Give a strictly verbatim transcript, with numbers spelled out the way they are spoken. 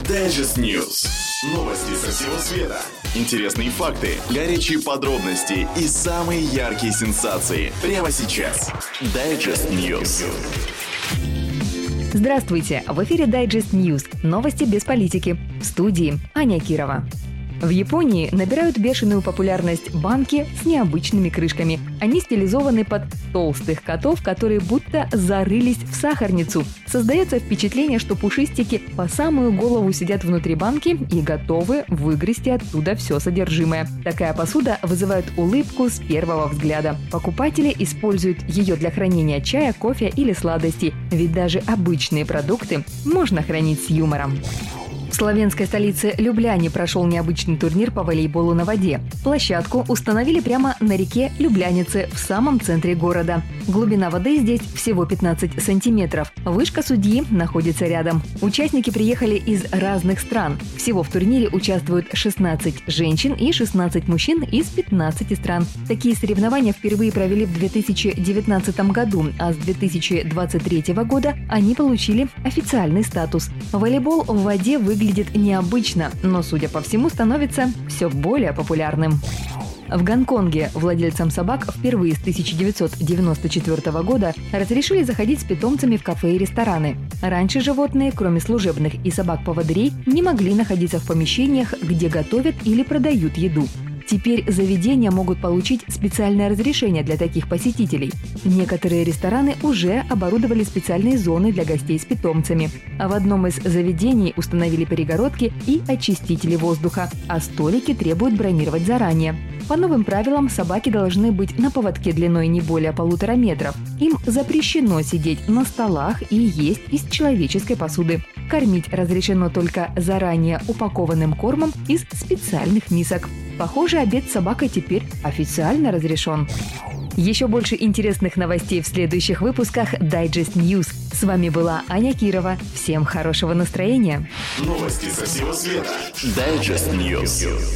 Digest News. Новости со всего света. Интересные факты, горячие подробности и самые яркие сенсации. Прямо сейчас. Digest News. Здравствуйте! В эфире Digest News. Новости без политики. В студии Аня Кирова. В Японии набирают бешеную популярность банки с необычными крышками. Они стилизованы под толстых котов, которые будто зарылись в сахарницу. Создается впечатление, что пушистики по самую голову сидят внутри банки и готовы выгрести оттуда все содержимое. Такая посуда вызывает улыбку с первого взгляда. Покупатели используют ее для хранения чая, кофе или сладостей, ведь даже обычные продукты можно хранить с юмором. В славянской столице Любляне прошел необычный турнир по волейболу на воде. Площадку установили прямо на реке Люблянице в самом центре города. Глубина воды здесь всего пятнадцать сантиметров. Вышка судьи находится рядом. Участники приехали из разных стран. Всего в турнире участвуют шестнадцать женщин и шестнадцать мужчин из пятнадцати стран. Такие соревнования впервые провели в две тысячи девятнадцатом году, а с две тысячи двадцать третьего года они получили официальный статус. Волейбол в воде выглядит Выглядит необычно, но, судя по всему, становится все более популярным. В Гонконге владельцам собак впервые с тысяча девятьсот девяносто четвёртого года разрешили заходить с питомцами в кафе и рестораны. Раньше животные, кроме служебных и собак-поводырей, не могли находиться в помещениях, где готовят или продают еду. Теперь заведения могут получить специальное разрешение для таких посетителей. Некоторые рестораны уже оборудовали специальные зоны для гостей с питомцами. А в одном из заведений установили перегородки и очистители воздуха, а столики требуют бронировать заранее. По новым правилам собаки должны быть на поводке длиной не более полутора метров. Им запрещено сидеть на столах и есть из человеческой посуды. Кормить разрешено только заранее упакованным кормом из специальных мисок. Похоже, обед с собакой теперь официально разрешен. Еще больше интересных новостей в следующих выпусках Digest News. С вами была Аня Кирова. Всем хорошего настроения. Новости со всего света. Digest News.